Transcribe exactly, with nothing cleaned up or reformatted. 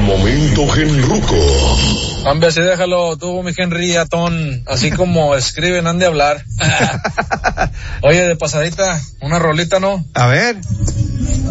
momento Genruco. Hombre, así déjalo, tú, mi Henry Atón, así como escriben, han de hablar. Oye, de pasadita, una rolita, ¿no? A ver.